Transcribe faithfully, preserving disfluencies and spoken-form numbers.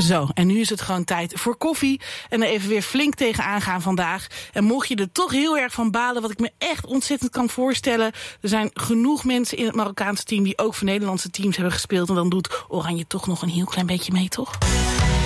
Zo, en nu is het gewoon tijd voor koffie. En er even weer flink tegenaan gaan vandaag. En mocht je er toch heel erg van balen, wat ik me echt ontzettend kan voorstellen. Er zijn genoeg mensen in het Marokkaanse team die ook voor Nederlandse teams hebben gespeeld. En dan doet Oranje toch nog een heel klein beetje mee, toch?